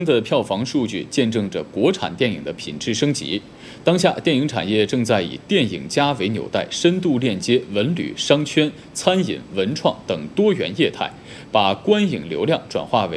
的票房数据见证着国产电影的品质升级。当下，电影产业正在以电影加为纽带，深度链接文旅、商圈、餐饮、文创等多元业态，把观影流量转化为